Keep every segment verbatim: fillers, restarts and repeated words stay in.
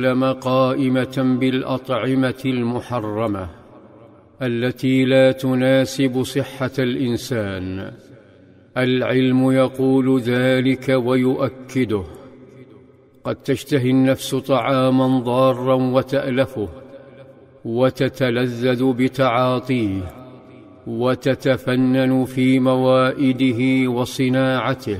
قائمة بالأطعمة المحرمة التي لا تناسب صحة الإنسان. العلم يقول ذلك ويؤكده. قد تشتهي النفس طعاما ضارا وتألفه، وتتلذذ بتعاطيه، وتتفنن في موائده وصناعته،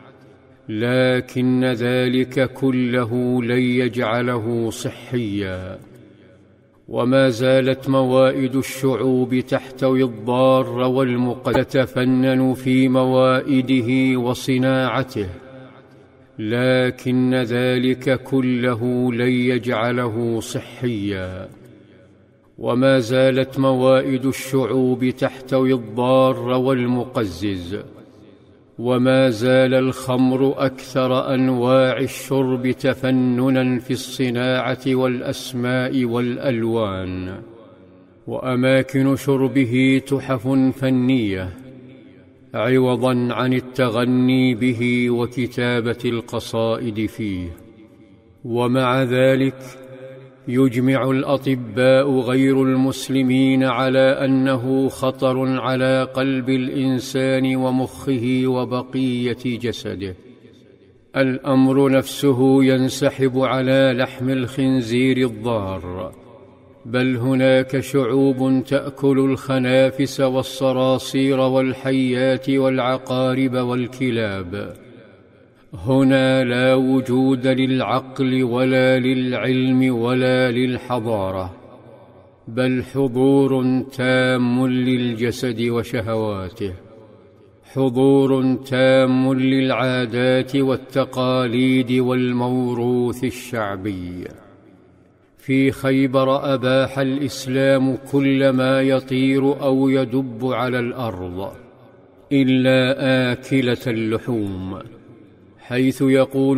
لكن ذلك كله لن يجعله صحيا. وما زالت موائد الشعوب تحتوي الضار والمقدس، تتفنن في موائده وصناعته، لكن ذلك كله لن يجعله صحيا. وما زالت موائد الشعوب تحتوي الضار والمقزز، وما زال الخمر أكثر أنواع الشرب تفننا في الصناعة والأسماء والألوان، وأماكن شربه تحف فنية عوضا عن التغني به وكتابة القصائد فيه. ومع ذلك يجمع الأطباء غير المسلمين على أنه خطر على قلب الإنسان ومخه وبقية جسده. الأمر نفسه ينسحب على لحم الخنزير الضار، بل هناك شعوب تأكل الخنافس والصراصير والحيات والعقارب والكلاب. هنا لا وجود للعقل ولا للعلم ولا للحضارة، بل حضور تام للجسد وشهواته، حضور تام للعادات والتقاليد والموروث الشعبي. في خيبر أباح الإسلام كل ما يطير أو يدب على الأرض إلا آكلة اللحوم، حيث يقول